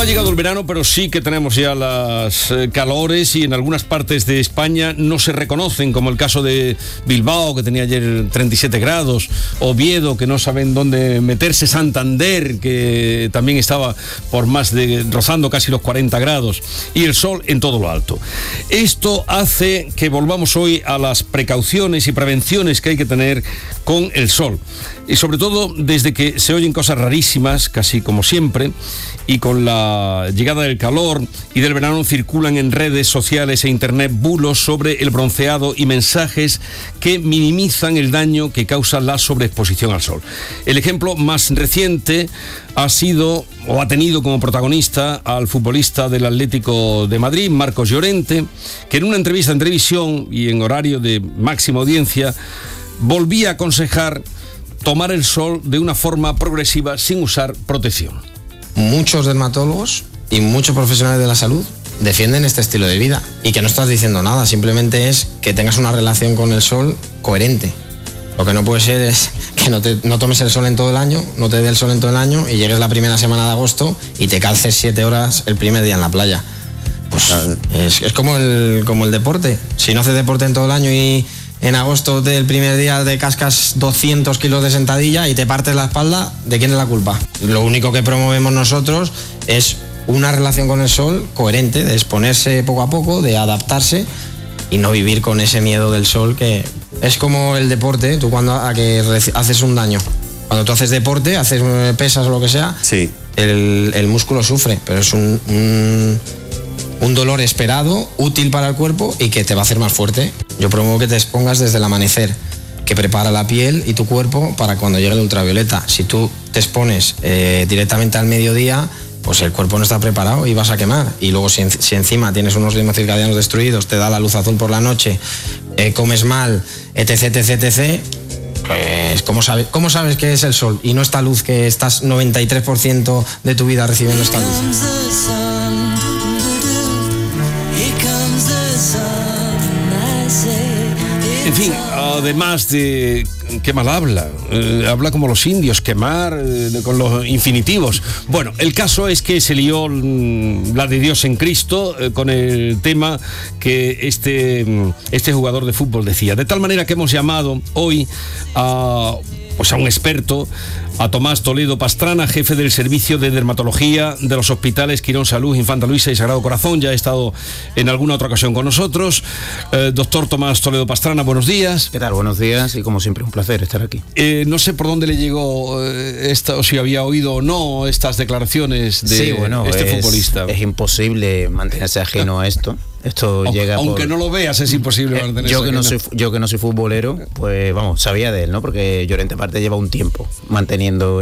ha llegado el verano, pero sí que tenemos ya las calores y en algunas partes de España no se reconocen, como el caso de Bilbao, que tenía ayer 37 grados, Oviedo, que no saben dónde meterse, Santander, que también estaba por rozando casi los 40 grados, y el sol en todo lo alto. Esto hace que volvamos hoy a las precauciones y prevenciones que hay que tener con el sol. Y sobre todo desde que se oyen cosas rarísimas, casi como siempre, y con la llegada del calor y del verano circulan en redes sociales e internet bulos sobre el bronceado y mensajes que minimizan el daño que causa la sobreexposición al sol. El ejemplo más reciente ha sido, o ha tenido como protagonista, al futbolista del Atlético de Madrid, Marcos Llorente, que en una entrevista en televisión y en horario de máxima audiencia volvía a aconsejar tomar el sol de una forma progresiva sin usar protección. Muchos dermatólogos y muchos profesionales de la salud defienden este estilo de vida y que no estás diciendo nada, simplemente es que tengas una relación con el sol coherente. Lo que no puede ser es que no tomes el sol en todo el año, no te dé el sol en todo el año y llegues la primera semana de agosto y te calces 7 horas el primer día en la playa. Pues es como el deporte. Si no haces deporte en todo el año y en agosto del primer día te cascas 200 kilos de sentadilla y te partes la espalda, ¿de quién es la culpa? Lo único que promovemos nosotros es una relación con el sol coherente, de exponerse poco a poco, de adaptarse y no vivir con ese miedo del sol, que es como el deporte. Tú cuando haces un daño, cuando tú haces deporte, haces pesas o lo que sea, sí, el músculo sufre, pero es un dolor esperado, útil para el cuerpo y que te va a hacer más fuerte. Yo promuevo que te expongas desde el amanecer, que prepara la piel y tu cuerpo para cuando llegue el ultravioleta. Si tú te expones directamente al mediodía, pues el cuerpo no está preparado y vas a quemar. Y luego si encima tienes unos ritmos circadianos destruidos, te da la luz azul por la noche, comes mal, etc., pues ¿cómo sabes qué es el sol? Y no esta luz que estás 93% de tu vida recibiendo esta luz. En fin, además de... qué mal habla, habla como los indios, quemar, con los infinitivos. Bueno, el caso es que se lió la de Dios en Cristo con el tema que este jugador de fútbol decía. De tal manera que hemos llamado hoy a un experto, a Tomás Toledo Pastrana, jefe del Servicio de Dermatología de los Hospitales Quirón Salud, Infanta Luisa y Sagrado Corazón. Ya ha estado en alguna otra ocasión con nosotros. Doctor Tomás Toledo Pastrana, buenos días. ¿Qué tal? Buenos días y como siempre un placer estar aquí. No sé por dónde le llegó o si había oído o no estas declaraciones de este futbolista. Es imposible mantenerse ajeno a esto. Esto llega aunque no lo veas, es imposible mantenerse ajeno. Yo que no soy futbolero, pues vamos, sabía de él, ¿no? Porque Llorente aparte lleva un tiempo manteniendo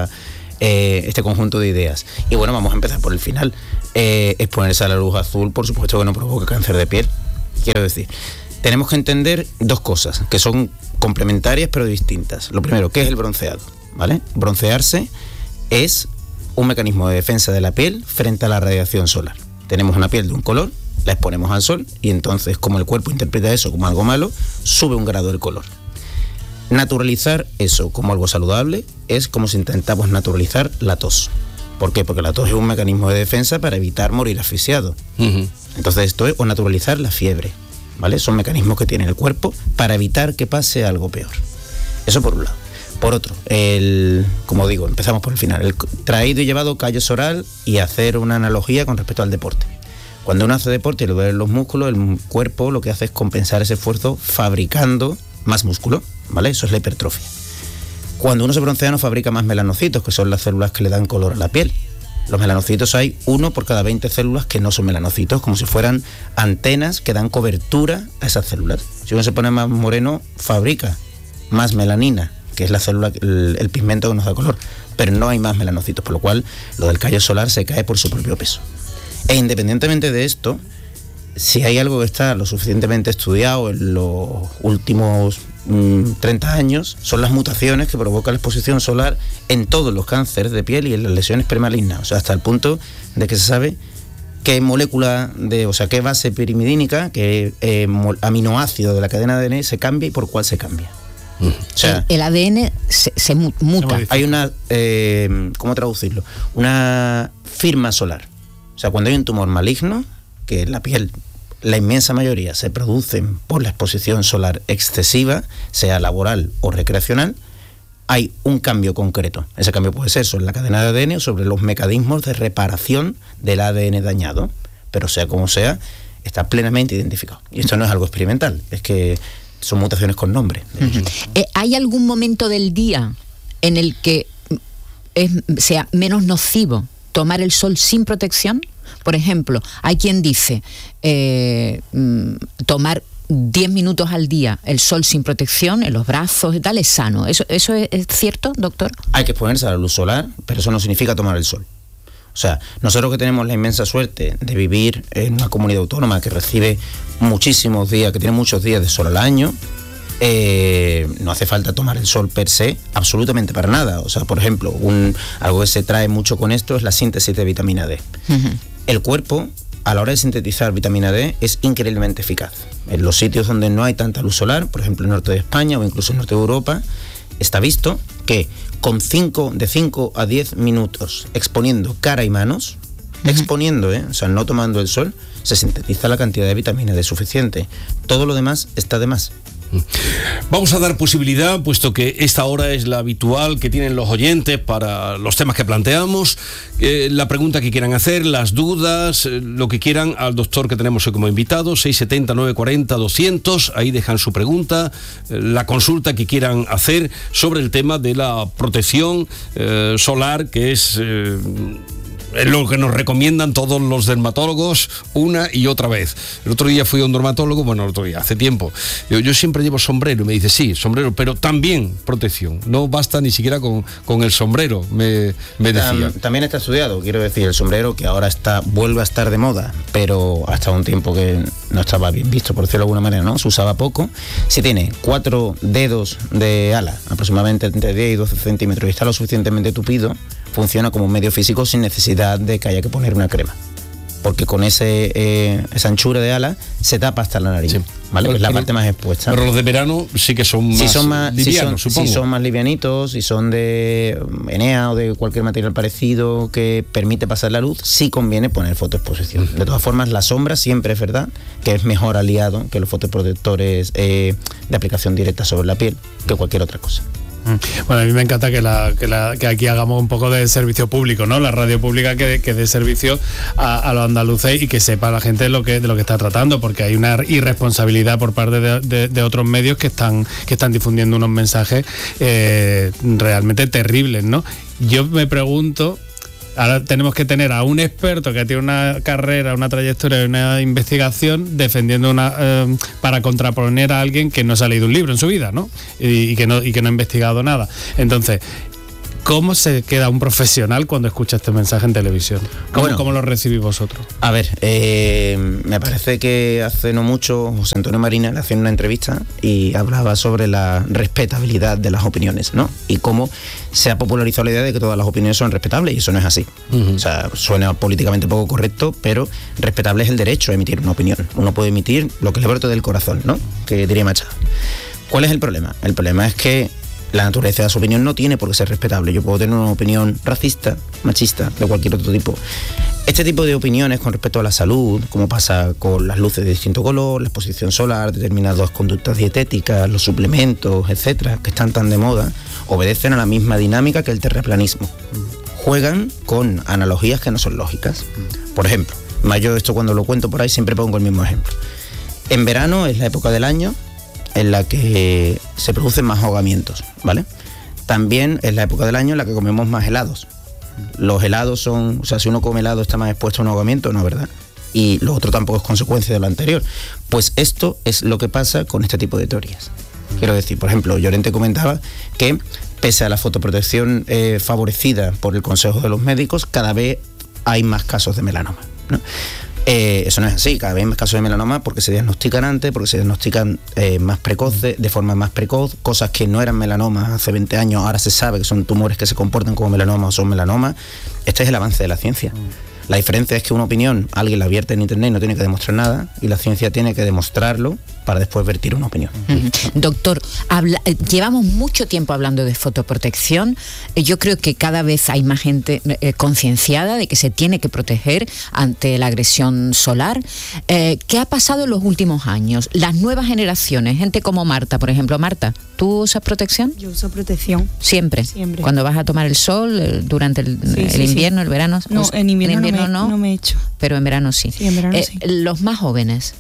este conjunto de ideas. Y bueno, vamos a empezar por el final. Exponerse a la luz azul, por supuesto que no provoca cáncer de piel. Quiero decir, tenemos que entender dos cosas que son complementarias pero distintas. Lo primero, ¿qué es el bronceado? ¿Vale? Broncearse es un mecanismo de defensa de la piel frente a la radiación solar. Tenemos una piel de un color, la exponemos al sol y entonces, como el cuerpo interpreta eso como algo malo, sube un grado el color. Naturalizar eso como algo saludable es como si intentamos naturalizar la tos. ¿Por qué? Porque la tos es un mecanismo de defensa para evitar morir asfixiado. Entonces esto es o naturalizar la fiebre, ¿vale? Son mecanismos que tiene el cuerpo para evitar que pase algo peor. Eso por un lado. Por otro, como digo, empezamos por el final. El traído y llevado callo oral y hacer una analogía con respecto al deporte. Cuando uno hace deporte y lo ve en los músculos, el cuerpo lo que hace es compensar ese esfuerzo fabricando más músculo, ¿vale? Eso es la hipertrofia. Cuando uno se broncea no fabrica más melanocitos, que son las células que le dan color a la piel. Los melanocitos hay 1 por cada 20 células que no son melanocitos, como si fueran antenas que dan cobertura a esas células. Si uno se pone más moreno, fabrica más melanina, que es la célula, el pigmento que nos da color, pero no hay más melanocitos, por lo cual lo del callo solar se cae por su propio peso. E independientemente de esto, si hay algo que está lo suficientemente estudiado en los últimos 30 años, son las mutaciones que provoca la exposición solar en todos los cánceres de piel y en las lesiones premalignas. O sea, hasta el punto de que se sabe qué molécula qué base pirimidínica, qué aminoácido de la cadena de ADN se cambia y por cuál se cambia. O sea, el ADN se muta. Hay una, ¿cómo traducirlo? Una firma solar. O sea, cuando hay un tumor maligno, que en la piel, la inmensa mayoría se producen por la exposición solar excesiva, sea laboral o recreacional, hay un cambio concreto. Ese cambio puede ser sobre la cadena de ADN o sobre los mecanismos de reparación del ADN dañado, pero sea como sea, está plenamente identificado. Y esto no es algo experimental, es que son mutaciones con nombre. ¿Hay algún momento del día en el que sea menos nocivo tomar el sol sin protección? Por ejemplo, hay quien dice tomar 10 minutos al día el sol sin protección en los brazos y tal es sano. ¿Eso es cierto, doctor? Hay que exponerse a la luz solar, pero eso no significa tomar el sol. O sea, nosotros que tenemos la inmensa suerte de vivir en una comunidad autónoma que recibe muchísimos días, que tiene muchos días de sol al año, no hace falta tomar el sol per se, absolutamente para nada. O sea, por ejemplo, algo que se trae mucho con esto es la síntesis de vitamina D. El cuerpo, a la hora de sintetizar vitamina D, es increíblemente eficaz. En los sitios donde no hay tanta luz solar, por ejemplo el norte de España o incluso el norte de Europa, está visto que con de 5 a 10 minutos exponiendo cara y manos, o sea, no tomando el sol, se sintetiza la cantidad de vitamina D suficiente. Todo lo demás está de más. Vamos a dar posibilidad, puesto que esta hora es la habitual que tienen los oyentes para los temas que planteamos, la pregunta que quieran hacer, las dudas, lo que quieran al doctor que tenemos hoy como invitado, 670-940-200, ahí dejan su pregunta, la consulta que quieran hacer sobre el tema de la protección solar, que es lo que nos recomiendan todos los dermatólogos una y otra vez. El otro día fui a un dermatólogo, hace tiempo, yo siempre llevo sombrero, y me dice, sí, sombrero, pero también protección, no basta ni siquiera con el sombrero, me decía. También está estudiado, quiero decir, el sombrero que ahora vuelve a estar de moda, pero hasta un tiempo que no estaba bien visto, por decirlo de alguna manera, ¿no? Se usaba poco. Si tiene 4 dedos de ala, aproximadamente entre 10 y 12 centímetros, y está lo suficientemente tupido, funciona como un medio físico sin necesidad de que haya que poner una crema, porque con esa anchura de ala se tapa hasta la nariz, ¿vale? Que es la parte más expuesta. Pero los de verano sí que son más livianos, supongo. Si son más livianitos, si son de Enea o de cualquier material parecido que permite pasar la luz, sí conviene poner fotoexposición. De todas formas, la sombra siempre es verdad que es mejor aliado que los fotoprotectores de aplicación directa sobre la piel que cualquier otra cosa. Bueno, a mí me encanta que aquí hagamos un poco de servicio público, ¿no? La radio pública que dé servicio a los andaluces y que sepa la gente de lo que está tratando, porque hay una irresponsabilidad por parte de otros medios que están difundiendo unos mensajes realmente terribles, ¿no? Yo me pregunto, ahora tenemos que tener a un experto que tiene una carrera, una trayectoria, una investigación defendiendo para contraponer a alguien que no se ha leído un libro en su vida, ¿no? Y que no ha investigado nada. Entonces, ¿cómo se queda un profesional cuando escucha este mensaje en televisión? ¿Cómo lo recibís vosotros? A ver, me parece que hace no mucho José Antonio Marina le hacía una entrevista y hablaba sobre la respetabilidad de las opiniones, ¿no? Y cómo se ha popularizado la idea de que todas las opiniones son respetables, y eso no es así. O sea, suena políticamente poco correcto, pero respetable es el derecho a emitir una opinión. Uno puede emitir lo que le brote del corazón, ¿no? Que diría Machado. ¿Cuál es el problema? El problema es que la naturaleza de su opinión no tiene por qué ser respetable. Yo puedo tener una opinión racista, machista, de cualquier otro tipo. Este tipo de opiniones con respecto a la salud, como pasa con las luces de distinto color, la exposición solar, determinadas conductas dietéticas, los suplementos, etcétera, que están tan de moda, obedecen a la misma dinámica que el terraplanismo. Juegan con analogías que no son lógicas. Por ejemplo, yo esto cuando lo cuento por ahí siempre pongo el mismo ejemplo. En verano es la época del año en la que se producen más ahogamientos, ¿vale? También es la época del año en la que comemos más helados. Los helados son, o sea, si uno come helado está más expuesto a un ahogamiento, ¿no? ¿Verdad? Y lo otro tampoco es consecuencia de lo anterior. Pues esto es lo que pasa con este tipo de teorías. Quiero decir, por ejemplo, Llorente comentaba que pese a la fotoprotección favorecida por el Consejo de los Médicos, cada vez hay más casos de melanoma, ¿no? Eso no es así, cada vez hay más casos de melanoma porque se diagnostican antes, porque se diagnostican más precoces, de forma más precoz, cosas que no eran melanomas hace 20 años, ahora se sabe que son tumores que se comportan como melanoma o son melanomas. Este es el avance de la ciencia. La diferencia es que una opinión alguien la vierte en internet y no tiene que demostrar nada, y la ciencia tiene que demostrarlo para después vertir una opinión. Doctor, llevamos mucho tiempo hablando de fotoprotección. Yo creo que cada vez hay más gente concienciada de que se tiene que proteger ante la agresión solar. ¿Qué ha pasado en los últimos años? Las nuevas generaciones, gente como Marta, por ejemplo. Marta, ¿tú usas protección? Yo uso protección. ¿Siempre? Siempre. Cuando vas a tomar el sol, durante el invierno, el verano. No, en invierno no me echo. Pero en verano sí. Sí, en verano sí. Los más jóvenes,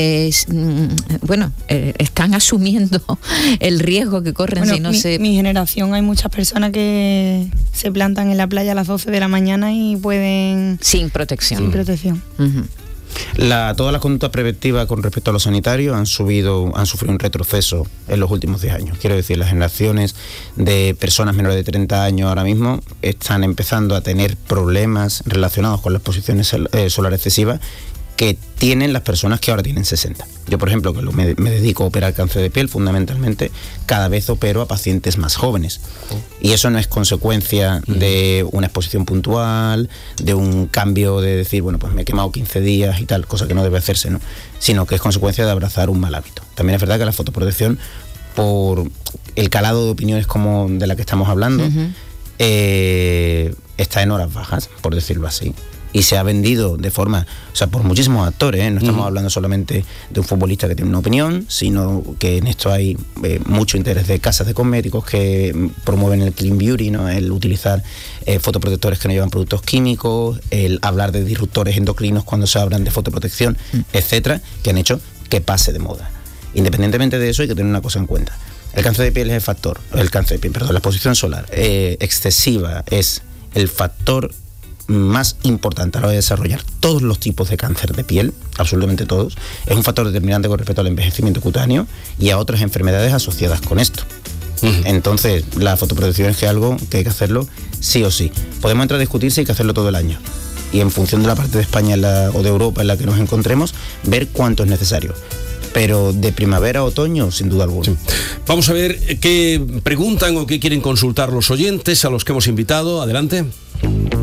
están asumiendo el riesgo que corren si no se... Mi generación, hay muchas personas que se plantan en la playa a las 12 de la mañana y pueden... Sin protección. Sin protección. Todas las conductas preventivas con respecto a lo sanitario han sufrido un retroceso en los últimos 10 años. Quiero decir, las generaciones de personas menores de 30 años ahora mismo están empezando a tener problemas relacionados con la exposición solar excesiva que tienen las personas que ahora tienen 60. Yo, por ejemplo, que me dedico a operar cáncer de piel, fundamentalmente, cada vez opero a pacientes más jóvenes. Y eso no es consecuencia de una exposición puntual, de un cambio de decir, bueno, pues me he quemado 15 días y tal, cosa que no debe hacerse, ¿no? Sino que es consecuencia de abrazar un mal hábito. También es verdad que la fotoprotección, por el calado de opiniones como de la que estamos hablando, está en horas bajas, por decirlo así. Y se ha vendido de forma, por muchísimos actores, no estamos hablando solamente de un futbolista que tiene una opinión, sino que en esto hay mucho interés de casas de cosméticos que promueven el clean beauty, ¿no? El utilizar fotoprotectores que no llevan productos químicos, el hablar de disruptores endocrinos cuando se hablan de fotoprotección, etcétera, que han hecho que pase de moda. Independientemente de eso, hay que tener una cosa en cuenta. El cáncer de piel es la exposición solar excesiva es el factor más importante a la hora de desarrollar todos los tipos de cáncer de piel, absolutamente todos. Es un factor determinante con respecto al envejecimiento cutáneo y a otras enfermedades asociadas con esto. Entonces, la fotoprotección es algo que hay que hacerlo sí o sí. Podemos entrar a discutir si hay que hacerlo todo el año. Y en función de la parte de España o de Europa en la que nos encontremos, ver cuánto es necesario. Pero de primavera a otoño, sin duda alguna. Sí. Vamos a ver qué preguntan o qué quieren consultar los oyentes a los que hemos invitado. Adelante.